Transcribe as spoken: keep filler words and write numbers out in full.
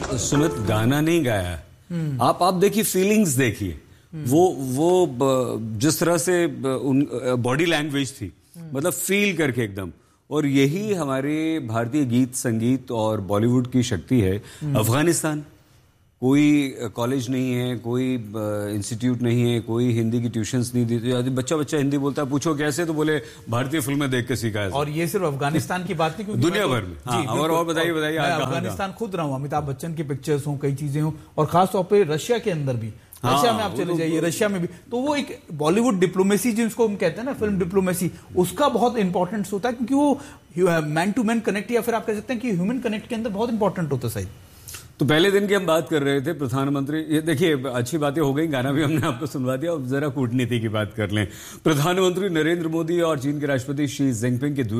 सुमित गाना नहीं गाया, आप आप देखिए फीलिंग्स देखिए, वो वो जिस तरह से उन बॉडी लैंग्वेज थी, मतलब फील करके एकदम। और यही हमारे भारतीय गीत संगीत और बॉलीवुड की शक्ति है। अफगानिस्तान कोई कॉलेज नहीं है, कोई इंस्टीट्यूट नहीं है, कोई हिंदी की ट्यूशंस नहीं देते। बच्चा बच्चा हिंदी बोलता है, पूछो कैसे, तो बोले भारतीय फिल्में देख के सीखा है। और ये सिर्फ अफगानिस्तान की बात नहीं, क्योंकि दुनिया भर में। हाँ, और और बताइए बताइए अफगानिस्तान खुद रहा हूँ, अमिताभ बच्चन की पिक्चर्स हों, कई चीजें हों, और खासतौर पर रशिया के अंदर भी, रशिया में आप चले जाइए, रशिया में भी तो वो एक बॉलीवुड डिप्लोमेसी जिसको हम कहते हैं ना, फिल्म डिप्लोमेसी, उसका बहुत इंपॉर्टेंस होता है, क्योंकि वो मैन टू मैन कनेक्ट, या फिर आप कह सकते हैं कि ह्यूमन कनेक्ट के अंदर बहुत इंपॉर्टेंट होता है। सही। तो पहले दिन की हम बात कर रहे थे, प्रधानमंत्री, ये देखिए अच्छी बातें हो गई, गाना भी हमने आपको सुनवा दिया। अब जरा कूटनीति की बात कर लें। प्रधानमंत्री नरेंद्र मोदी और चीन के राष्ट्रपति शी जिनपिंग के